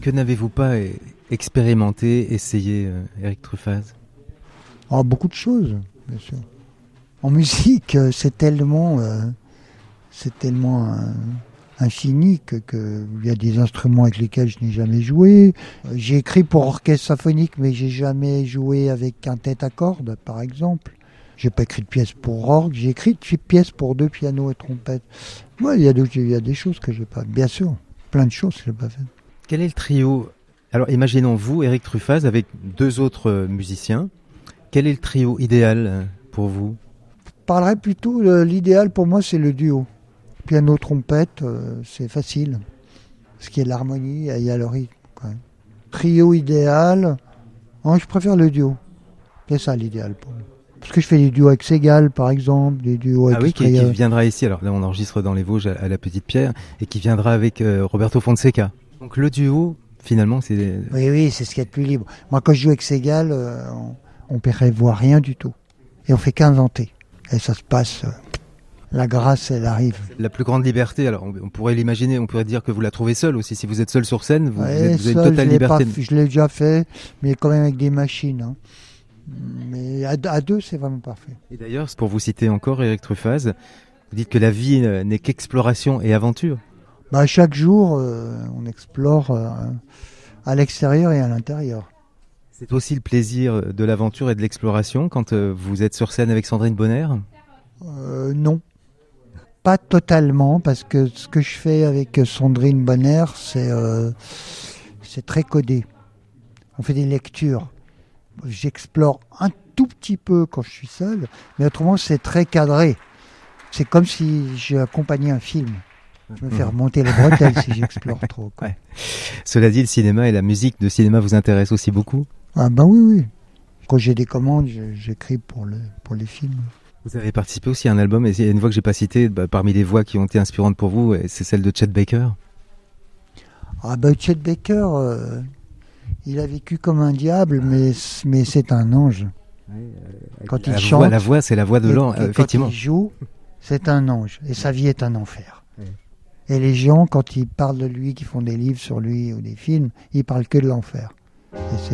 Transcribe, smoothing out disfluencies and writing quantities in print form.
Que n'avez-vous pas expérimenté, essayé, Eric Truffaz? Beaucoup de choses, bien sûr. En musique, c'est tellement infini qu'il y a des instruments avec lesquels je n'ai jamais joué. J'ai écrit pour orchestre symphonique, mais j'ai jamais joué avec un tête à cordes, par exemple. J'ai pas écrit de pièces pour orgue, j'ai écrit de pièces pour 2 pianos et trompette. Ouais, il y a des choses que j'ai pas, bien sûr, plein de choses que j'ai pas faites. Quel est le trio? Alors imaginons vous, Eric Truffaz, avec 2 autres musiciens. Quel est le trio idéal pour vous? Je parlerais plutôt, l'idéal pour moi, c'est le duo. Piano, trompette, c'est facile. Parce qu'il y a l'harmonie, il y a le rythme, quand même. Trio idéal, je préfère le duo. C'est ça l'idéal pour moi. Parce que je fais des duos avec Segal, par exemple, des duos avec... Ah oui, qui viendra ici. Alors là, on enregistre dans les Vosges à la Petite Pierre, et qui viendra avec Roberto Fonseca. Donc le duo, finalement, c'est... Oui, c'est ce qu'il y a de plus libre. Moi, quand je joue avec Segal, on ne prévoit rien du tout. Et on fait qu'inventer. Et ça se passe... la grâce, elle arrive. La plus grande liberté, alors on pourrait l'imaginer, on pourrait dire que vous la trouvez seule aussi. Si vous êtes seul sur scène, vous avez une totale liberté. Je l'ai déjà fait, mais quand même avec des machines. Hein. Mais à 2, c'est vraiment parfait. Et d'ailleurs, pour vous citer encore, Eric Truffaz, vous dites que la vie n'est qu'exploration et aventure. Chaque jour, on explore à l'extérieur et à l'intérieur. C'est aussi le plaisir de l'aventure et de l'exploration quand vous êtes sur scène avec Sandrine Bonner? Non. Pas totalement, parce que ce que je fais avec Sandrine Bonner, c'est très codé. On fait des lectures. J'explore un tout petit peu quand je suis seul, mais autrement c'est très cadré. C'est comme si j'accompagnais un film. Je me fais remonter les bretelles si j'explore trop. Ouais. Cela dit, le cinéma et la musique de cinéma vous intéressent aussi beaucoup? Oui. Quand j'ai des commandes, j'écris pour les films. Vous avez participé aussi à un album, et il y a une voix que j'ai pas citée, parmi les voix qui ont été inspirantes pour vous, c'est celle de Chet Baker. Chet Baker, il a vécu comme un diable, mais c'est un ange. Quand il chante, la voix, c'est la voix de l'ange, effectivement. Quand il joue, c'est un ange, et sa vie est un enfer. Oui. Et les gens, quand ils parlent de lui, qui font des livres sur lui ou des films, ils parlent que de l'enfer. Et c'est